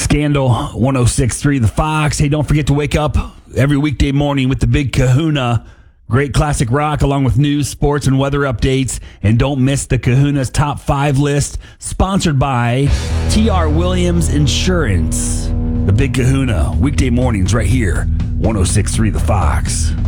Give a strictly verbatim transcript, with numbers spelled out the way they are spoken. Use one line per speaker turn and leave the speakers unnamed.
Scandal one oh six point three The Fox. Hey, don't forget to wake up every weekday morning with the Big Kahuna. Great classic rock along with news, sports, and weather updates. And don't miss the Kahuna's Top five list, sponsored by T R Williams Insurance. The Big Kahuna, weekday mornings right here, one oh six point three The Fox.